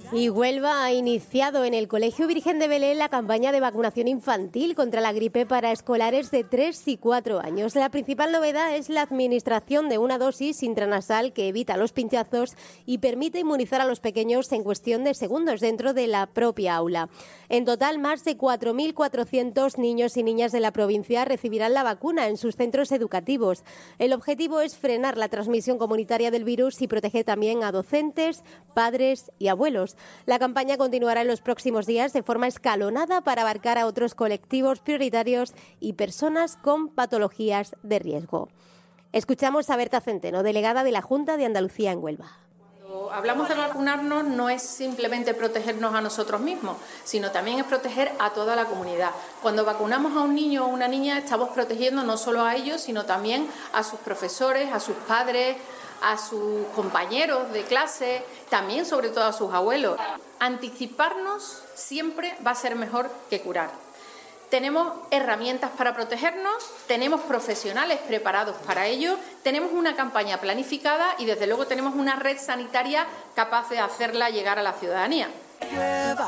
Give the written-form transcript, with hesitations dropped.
Y Huelva ha iniciado en el Colegio Virgen de Belén la campaña de vacunación infantil contra la gripe para escolares de 3 y 4 años. La principal novedad es la administración de una dosis intranasal que evita los pinchazos y permite inmunizar a los pequeños en cuestión de segundos dentro de la propia aula. En total, más de 4.400 niños y niñas de la provincia recibirán la vacuna en sus centros educativos. El objetivo es frenar la transmisión comunitaria del virus y proteger también a docentes, padres y abuelos. La campaña continuará en los próximos días de forma escalonada para abarcar a otros colectivos prioritarios y personas con patologías de riesgo. Escuchamos a Berta Centeno, delegada de la Junta de Andalucía en Huelva. Cuando hablamos de vacunarnos no es simplemente protegernos a nosotros mismos, sino también es proteger a toda la comunidad. Cuando vacunamos a un niño o una niña estamos protegiendo no solo a ellos, sino también a sus profesores, a sus padres, a sus compañeros de clase, también sobre todo a sus abuelos. Anticiparnos siempre va a ser mejor que curar. Tenemos herramientas para protegernos, tenemos profesionales preparados para ello, tenemos una campaña planificada y desde luego tenemos una red sanitaria capaz de hacerla llegar a la ciudadanía.